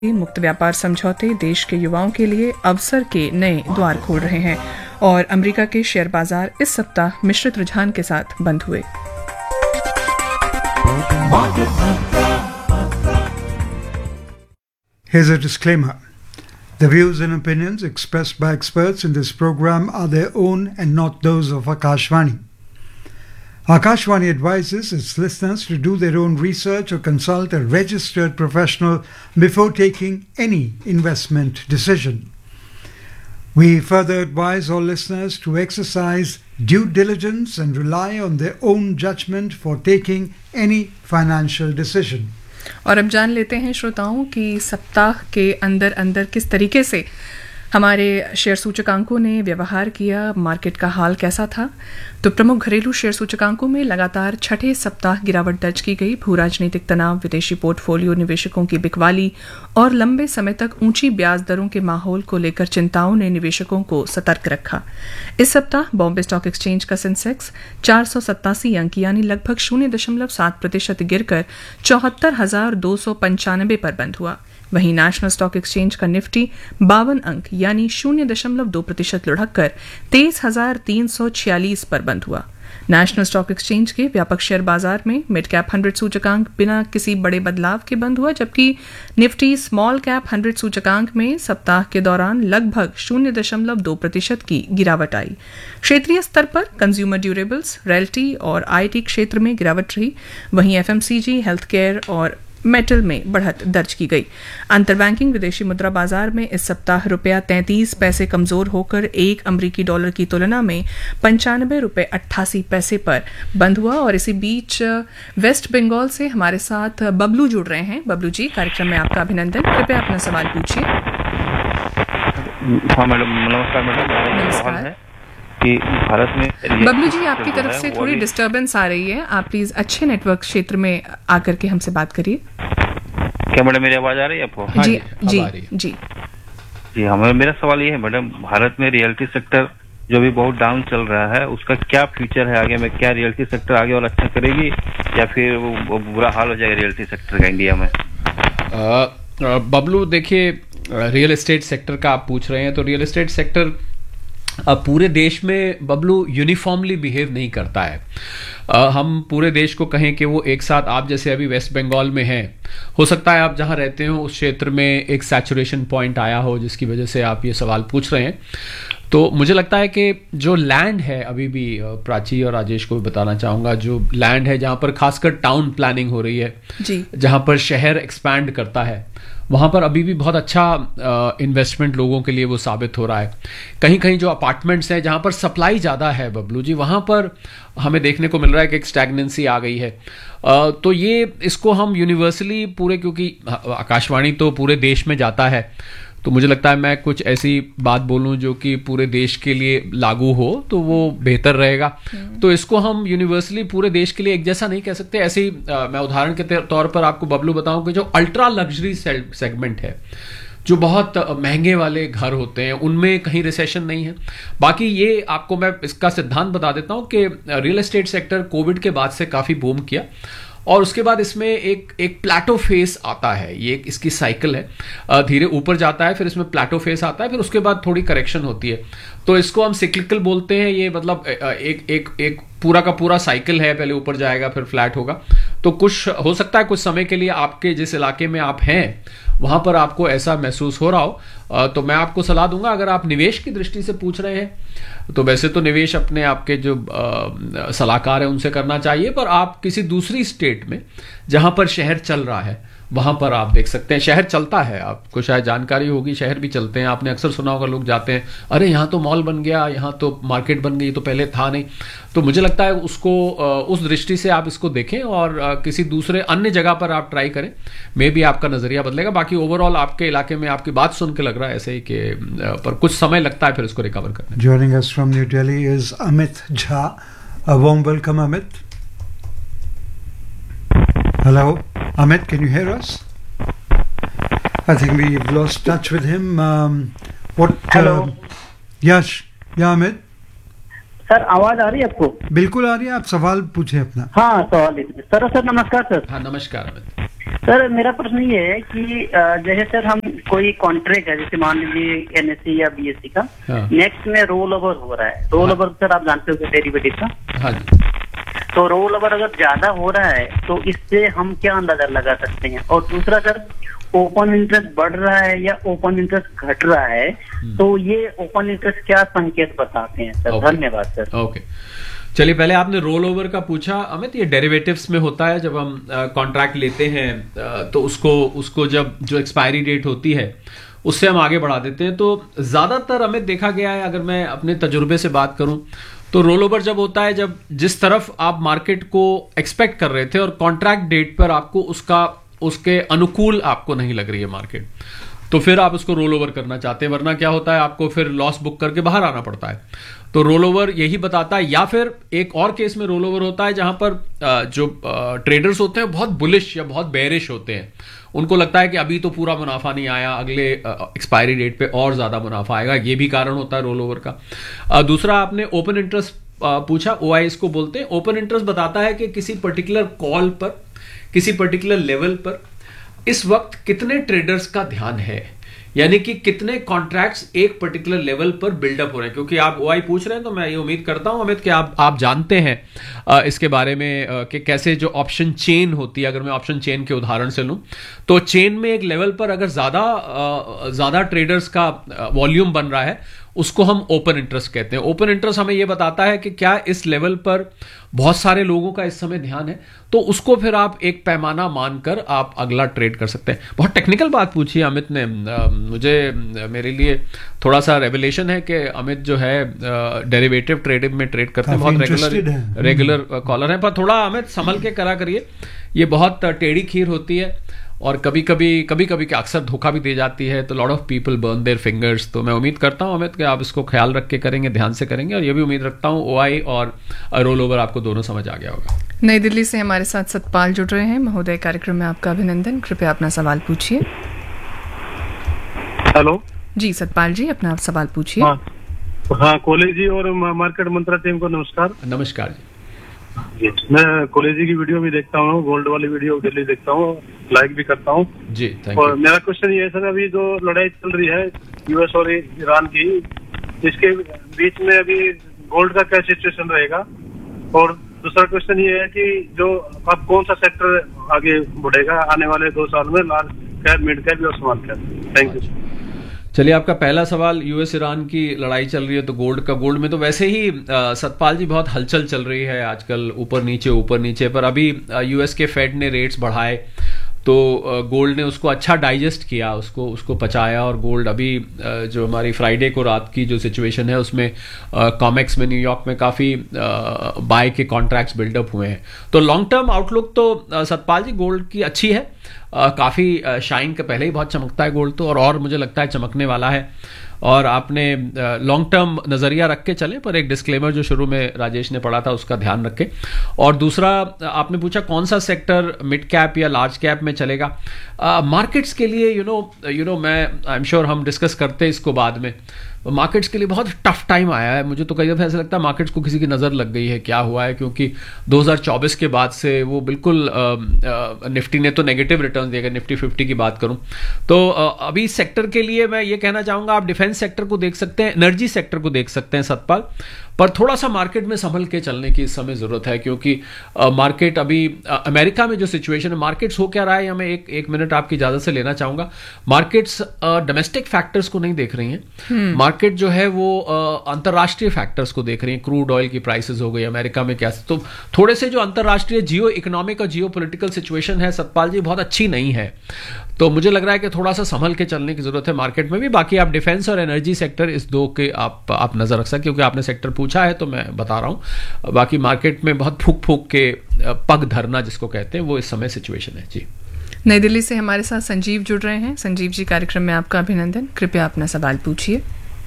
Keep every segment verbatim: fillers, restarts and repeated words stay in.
मुक्त व्यापार समझौते देश के युवाओं के लिए अवसर के नए द्वार खोल रहे हैं और अमेरिका के शेयर बाजार इस सप्ताह मिश्रित रुझान के साथ बंद हुए। Here's a disclaimer. The views and opinions expressed by experts in this program are their own and not those of Akashvani. Akashvani advises its listeners to do their own research or consult a registered professional before taking any investment decision. We further advise all listeners to exercise due diligence and rely on their own judgment for taking any financial decision. और अब जान लेते हैं श्रोताओं कि सप्ताह के अंदर अंदर किस तरीके से हमारे शेयर सूचकांकों ने व्यवहार किया, मार्केट का हाल कैसा था। तो प्रमुख घरेलू शेयर सूचकांकों में लगातार छठे सप्ताह गिरावट दर्ज की गई। भू राजनीतिक तनाव, विदेशी पोर्टफोलियो निवेशकों की बिकवाली और लंबे समय तक ऊंची ब्याज दरों के माहौल को लेकर चिंताओं ने निवेशकों को सतर्क रखा। इस सप्ताह बॉम्बे स्टॉक एक्सचेंज का सेंसेक्स चार सौ सत्तासी अंक यानी लगभग शून्य दशमलव सात प्रतिशत गिरकर चौहत्तर हजार दो सौ पंचानबे पर बंद हुआ। वहीं नेशनल स्टॉक एक्सचेंज का निफ्टी बावन अंक यानी शून्य दशमलव दो प्रतिशत लुढ़क कर तेईस हजार तीन सौ छियालीस पर बंद हुआ। नेशनल स्टॉक एक्सचेंज के व्यापक शेयर बाजार में मिड कैप हंड्रेड सूचकांक बिना किसी बड़े बदलाव के बंद हुआ, जबकि निफ्टी स्मॉल कैप हंड्रेड सूचकांक में सप्ताह के दौरान लगभग शून्य दशमलव दो प्रतिशत की गिरावट आई। क्षेत्रीय स्तर पर कंज्यूमर ड्यूरेबल्स, रियल्टी और आईटी क्षेत्र में गिरावट रही। वहीं एफएमसीजी, हेल्थ केयर और मेटल में बढ़त दर्ज की गई। अंतरबैंकिंग विदेशी मुद्रा बाजार में इस सप्ताह रुपया तैंतीस पैसे कमजोर होकर एक अमरीकी डॉलर की तुलना में पंचानबे रुपये अट्ठासी पैसे पर बंद हुआ। और इसी बीच वेस्ट बंगाल से हमारे साथ बबलू जुड़ रहे हैं। बबलू जी, कार्यक्रम में आपका अभिनंदन। कृपया अपना सवाल पूछिए। हाँ मैडम, नमस्कार मैडम। नमस्कार कि भारत में बबलू जी, आपकी तरफ से थोड़ी डिस्टरबेंस आ रही है। आप प्लीज अच्छे नेटवर्क क्षेत्र में आकर के हमसे बात करिए। क्या मैडम मेरी आवाज आ रही है आपको? हाँ जी जी जी जी हमें मेरा सवाल ये है मैडम, भारत में रियल्टी सेक्टर जो भी बहुत डाउन चल रहा है, उसका क्या फ्यूचर है आगे में? क्या रियल्टी सेक्टर आगे और अच्छा करेगी या फिर वो बुरा हाल हो जाएगा रियल्टी सेक्टर का इंडिया में? बबलू, देखिए, रियल एस्टेट सेक्टर का आप पूछ रहे हैं तो रियल एस्टेट सेक्टर अब पूरे देश में बबलू यूनिफॉर्मली बिहेव नहीं करता है। आ, हम पूरे देश को कहें कि वो एक साथ, आप जैसे अभी वेस्ट बंगाल में हैं, हो सकता है आप जहां रहते हो उस क्षेत्र में एक सैचुरेशन पॉइंट आया हो जिसकी वजह से आप ये सवाल पूछ रहे हैं। तो मुझे लगता है कि जो लैंड है, अभी भी प्राची और राजेश को भी बताना चाहूँगा, जो लैंड है जहाँ पर खासकर टाउन प्लानिंग हो रही है जी, जहाँ पर शहर एक्सपैंड करता है, वहाँ पर अभी भी बहुत अच्छा इन्वेस्टमेंट लोगों के लिए वो साबित हो रहा है। कहीं कहीं जो अपार्टमेंट्स हैं जहाँ पर सप्लाई ज़्यादा है बबलू जी, वहाँ पर हमें देखने को मिल रहा है कि एक स्टैग्नेंसी आ गई है। आ, तो ये इसको हम यूनिवर्सली पूरे, क्योंकि आकाशवाणी तो पूरे देश में जाता है, तो मुझे लगता है मैं कुछ ऐसी बात बोलूं जो कि पूरे देश के लिए लागू हो तो वो बेहतर रहेगा। तो इसको हम यूनिवर्सली पूरे देश के लिए एक जैसा नहीं कह सकते। ऐसे ही मैं उदाहरण के तौर पर आपको बबलू बताऊं कि जो अल्ट्रा लग्जरी सेगमेंट है, जो बहुत महंगे वाले घर होते हैं, उनमें कहीं रिसेशन नहीं है। बाकी ये आपको मैं इसका सिद्धांत बता देता हूं कि रियल एस्टेट सेक्टर कोविड के बाद से काफी बूम किया और उसके बाद इसमें एक एक प्लेटो फेस आता है। ये एक इसकी साइकिल है, धीरे ऊपर जाता है, फिर इसमें प्लेटो फेस आता है, फिर उसके बाद थोड़ी करेक्शन होती है। तो इसको हम सिक्लिकल बोलते हैं। ये मतलब एक एक एक पूरा का पूरा साइकिल है, पहले ऊपर जाएगा फिर फ्लैट होगा। तो कुछ हो सकता है कुछ समय के लिए आपके जिस इलाके में आप हैं वहां पर आपको ऐसा महसूस हो रहा हो। तो मैं आपको सलाह दूंगा, अगर आप निवेश की दृष्टि से पूछ रहे हैं तो वैसे तो निवेश अपने आपके जो सलाहकार है उनसे करना चाहिए, पर आप किसी दूसरी स्टेट में जहां पर शहर चल रहा है वहां पर आप देख सकते हैं। शहर चलता है, आपको शायद जानकारी होगी, शहर भी चलते हैं। आपने अक्सर सुना होगा, लोग जाते हैं, अरे यहाँ तो मॉल बन गया, यहाँ तो मार्केट बन गई, तो पहले था नहीं। तो मुझे लगता है उसको उस दृष्टि से आप इसको देखें और किसी दूसरे अन्य जगह पर आप ट्राई करें, मे भी आपका नजरिया बदलेगा। बाकी ओवरऑल आपके इलाके में आपकी बात सुन के लग रहा है ऐसे ही कि पर कुछ समय लगता है फिर इसको रिकवर करने में। Joining us from New Delhi is Amit Jha. A warm welcome, Amit. Hello, Amit, can you hear us? I think we've lost touch with him. Um, what? Hello. Uh, Yash, yeah, Amit. Sir, आवाज आ रही है आपको? बिल्कुल आ रही है। आप सवाल पूछे अपना। हाँ, सवाल सर। सर नमस्कार सर। हाँ नमस्कार अमित। सर मेरा प्रश्न ये है कि जैसे सर हम कोई कॉन्ट्रैक्ट है, जैसे मान लीजिए एनएससी या बीएससी का, नेक्स्ट में रोल ओवर हो रहा है। रोल ओवर सर आप जानते हो डेरिवेटिव का। हाँ जी। तो रोल ओवर अगर ज्यादा हो रहा है तो इससे हम क्या अंदाजा लगा सकते हैं? और दूसरा सर, ओपन इंटरेस्ट बढ़ रहा है या ओपन इंटरेस्ट घट रहा है, तो ये ओपन इंटरेस्ट क्या संकेत बताते हैं सर? धन्यवाद सर। ओके, चलिए पहले आपने रोल ओवर का पूछा अमित। ये डेरिवेटिव्स में होता है, जब हम कॉन्ट्रैक्ट लेते हैं uh, तो उसको उसको जब जो एक्सपायरी डेट होती है उससे हम आगे बढ़ा देते हैं। तो ज्यादातर अमित देखा गया है, अगर मैं अपने तजुर्बे से बात करूं, तो रोल ओवर जब होता है जब जिस तरफ आप मार्केट को एक्सपेक्ट कर रहे थे और कॉन्ट्रैक्ट डेट पर आपको उसका उसके अनुकूल आपको नहीं लग रही है मार्केट, तो फिर आप उसको रोल ओवर करना चाहते हैं। वरना क्या होता है, आपको फिर लॉस बुक करके बाहर आना पड़ता है। तो रोल ओवर यही बताता है। या फिर एक और केस में रोल ओवर होता है जहां पर जो ट्रेडर्स होते हैं बहुत बुलिश या बहुत बेरिश होते हैं। उनको लगता है कि अभी तो पूरा मुनाफा नहीं आया, अगले एक्सपायरी डेट पे और ज्यादा मुनाफा आएगा। ये भी कारण होता है रोल ओवर का। दूसरा आपने ओपन इंटरेस्ट पूछा, ओआई इसको बोलते हैं। ओपन इंटरेस्ट बताता है कि किसी पर्टिकुलर कॉल पर, किसी पर्टिकुलर लेवल पर इस वक्त कितने ट्रेडर्स का ध्यान है, यानी कि कितने कॉन्ट्रैक्ट्स एक पर्टिकुलर लेवल पर बिल्डअप हो रहे हैं। क्योंकि आप ओआई पूछ रहे हैं तो मैं ये उम्मीद करता हूं अमित कि आप आप जानते हैं इसके बारे में कि कैसे जो ऑप्शन चेन होती है। अगर मैं ऑप्शन चेन के उदाहरण से लूं तो चेन में एक लेवल पर अगर ज्यादा ज्यादा ट्रेडर्स का वॉल्यूम बन रहा है उसको हम ओपन इंटरेस्ट कहते हैं। ओपन इंटरेस्ट हमें यह बताता है कि क्या इस लेवल पर बहुत सारे लोगों का इस समय ध्यान है, तो उसको फिर आप एक पैमाना मानकर आप अगला ट्रेड कर सकते हैं। बहुत टेक्निकल बात पूछी है अमित ने। मुझे मेरे लिए थोड़ा सा रेवलेशन है कि अमित जो है डेरिवेटिव ट्रेडिंग में ट्रेड करते हैं, बहुत रेगुलर रेगुलर कॉलर है। पर थोड़ा अमित संभल के करा करिए, ये बहुत टेढ़ी खीर होती है और कभी कभी कभी कभी क्या अक्सर धोखा भी दे जाती है। तो lot of people burn their fingers. तो मैं उम्मीद करता हूं अमित कि आप इसको ख्याल रख के करेंगे, ध्यान से करेंगे। और ये भी उम्मीद रखता हूं ओआई और रोल ओवर आपको दोनों समझ आ गया होगा। नई दिल्ली से हमारे साथ सतपाल जुड़ रहे हैं। महोदय, कार्यक्रम में आपका अभिनंदन। कृपया अपना सवाल पूछिए। हेलो जी सतपाल जी, अपना सवाल पूछिए। हाँ, हाँ कॉलेज जी और मार्केट मंत्रा टीम को नमस्कार। नमस्कार जी। मैं कॉलेज की वीडियो भी देखता हूँ, गोल्ड वाली वीडियो डेली देखता हूँ, लाइक भी करता हूँ जी। थैंक और यू। मेरा क्वेश्चन ये है सर, अभी जो लड़ाई चल रही है यूएस और ईरान की, इसके बीच में अभी गोल्ड का क्या सिचुएशन रहेगा? और दूसरा क्वेश्चन ये है कि जो अब कौन सा सेक्टर आगे बढ़ेगा आने वाले दो साल में, लार्ज कैप, मिड कैप और स्मॉल कैप? Thank you. चलिए, आपका पहला सवाल, यूएस ईरान की लड़ाई चल रही है तो गोल्ड का। गोल्ड में तो वैसे ही आ, सतपाल जी बहुत हलचल चल रही है आजकल, ऊपर नीचे ऊपर नीचे। पर अभी यूएस के फेड ने रेट्स बढ़ाए तो गोल्ड ने उसको अच्छा डाइजेस्ट किया, उसको उसको पचाया। और गोल्ड अभी जो हमारी फ्राइडे को रात की जो सिचुएशन है उसमें कॉमेक्स में न्यूयॉर्क में काफ़ी बाय के कॉन्ट्रैक्ट्स बिल्डअप हुए हैं। तो लॉन्ग टर्म आउटलुक तो सतपाल जी गोल्ड की अच्छी है। काफ़ी शाइन के पहले ही बहुत चमकता है गोल्ड तो, और और मुझे लगता है चमकने वाला है। और आपने लॉन्ग टर्म नज़रिया रख के चले, पर एक डिस्क्लेमर जो शुरू में राजेश ने पढ़ा था उसका ध्यान रखें। और दूसरा आपने पूछा कौन सा सेक्टर मिड कैप या लार्ज कैप में चलेगा। मार्केट्स के लिए यू नो यू नो मैं आई एम श्योर हम डिस्कस करते हैं इसको बाद में। मार्केट्स के लिए बहुत टफ टाइम आया है। मुझे तो कई दफ़ा ऐसा लगता है मार्केट्स को किसी की नज़र लग गई है, क्या हुआ है, क्योंकि दो हज़ार चौबीस के बाद से वो बिल्कुल आ, आ, निफ्टी ने तो नेगेटिव रिटर्न दिया। निफ्टी फिफ्टी की बात करूं तो आ, अभी सेक्टर के लिए मैं ये कहना चाहूँगा, आप डिफेंस सेक्टर को देख सकते हैं, एनर्जी सेक्टर को देख सकते हैं सतपाल। पर थोड़ा सा मार्केट में संभल के चलने की इस समय जरूरत है, क्योंकि आ, मार्केट अभी आ, अमेरिका में जो सिचुएशन है, मार्केट्स हो क्या रहा है, मैं एक एक मिनट आपकी इजाजत से लेना चाहूंगा। मार्केट्स डोमेस्टिक फैक्टर्स को नहीं देख रही हैं। मार्केट जो है वो अंतर्राष्ट्रीय फैक्टर्स को देख रही है। क्रूड ऑयल की प्राइसेस हो गई अमेरिका में, क्या तो थोड़े से जो अंतर्राष्ट्रीय जियो इकोनॉमिक और जियो पॉलिटिकल सिचुएशन है सतपाल जी बहुत अच्छी नहीं है। तो मुझे लग रहा है कि थोड़ा सा संभल के चलने की जरूरत है मार्केट में भी। बाकी आप डिफेंस और एनर्जी सेक्टर, इस दो के आप आप नजर रख सकते, क्योंकि आपने सेक्टर पूछा है तो मैं बता रहा हूं। बाकी मार्केट में बहुत फूक फूक के पग धरना जिसको कहते हैं वो इस समय सिचुएशन है जी। नई दिल्ली से हमारे साथ संजीव जुड़ रहे हैं। संजीव जी, कार्यक्रम में आपका अभिनंदन। कृपया अपना सवाल पूछिए।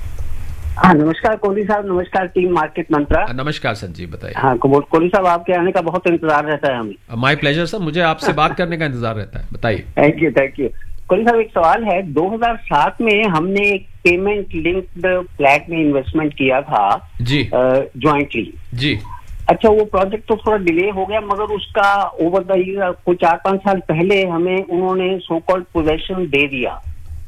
हाँ नमस्कार कोहली साहब, नमस्कार टीम मार्केट मंत्रा। नमस्कार संजीव, बताइए। हाँ कोहली साहब, आपके आने का बहुत इंतजार रहता है हमें। माय प्लेजर सर, मुझे आपसे बात करने का इंतजार रहता है, बताइए। Thank you thank you Kohli साहब, एक सवाल है। दो हज़ार सात में हमने एक पेमेंट लिंक्ड फ्लैट में इन्वेस्टमेंट किया था जी, ज्वाइंटली जी। अच्छा, वो प्रोजेक्ट तो थोड़ा डिले हो गया, मगर उसका ओवर द ईयर कुछ चार पांच साल पहले हमें उन्होंने सो कॉल्ड पोजेशन दे दिया।